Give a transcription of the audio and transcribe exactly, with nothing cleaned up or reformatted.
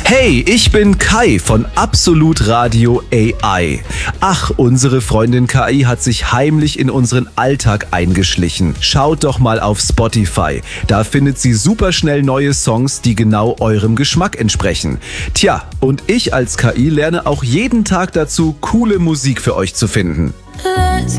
Hey, ich bin Kai von Absolut Radio A I. Ach, unsere Freundin K I hat sich heimlich in unseren Alltag eingeschlichen. Schaut doch mal auf Spotify. Da findet sie superschnell neue Songs, die genau eurem Geschmack entsprechen. Tja, und ich als K I lerne auch jeden Tag dazu, coole Musik für euch zu finden.